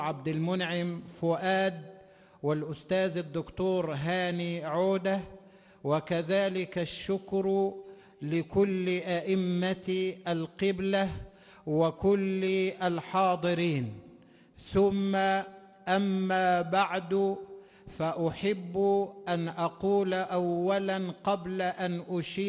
عبد المنعم فؤاد والأستاذ الدكتور هاني عودة، وكذلك الشكر لكل أئمة القبلة وكل الحاضرين. ثم أما بعد، فأحب أن أقول أولاً قبل أن أشير